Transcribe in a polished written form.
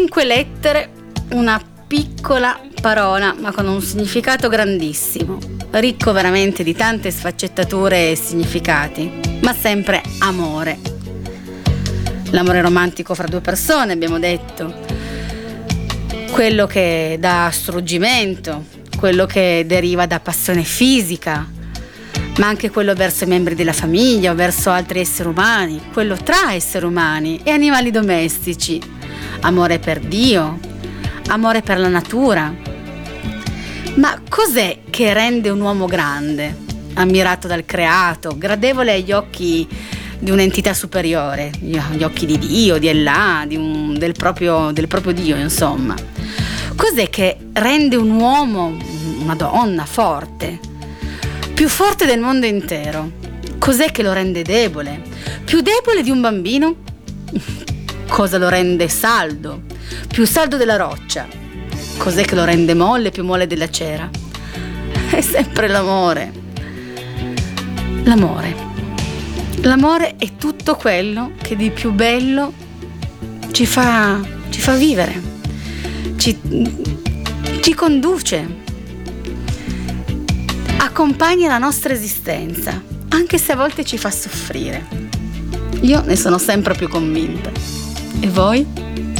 5 lettere, una piccola parola, ma con un significato grandissimo, ricco veramente di tante sfaccettature e significati, ma sempre amore. L'amore romantico fra due persone, abbiamo detto, quello che dà struggimento, quello che deriva da passione fisica, ma anche quello verso i membri della famiglia o verso altri esseri umani, quello tra esseri umani e animali domestici, amore per Dio, amore per la natura. Ma cos'è che rende un uomo grande, ammirato dal creato, gradevole agli occhi di un'entità superiore, gli occhi di Dio, di Allah, del proprio Dio, insomma? Cos'è che rende un uomo, una donna forte, più forte del mondo intero? Cos'è che lo rende debole? Più debole di un bambino? Cosa lo rende saldo? Più saldo della roccia? Cos'è che lo rende molle, più molle della cera? È sempre l'amore. L'amore è tutto quello che di più bello ci fa vivere, ci conduce, accompagna la nostra esistenza, anche se a volte ci fa soffrire. Io ne sono sempre più convinta. E voi?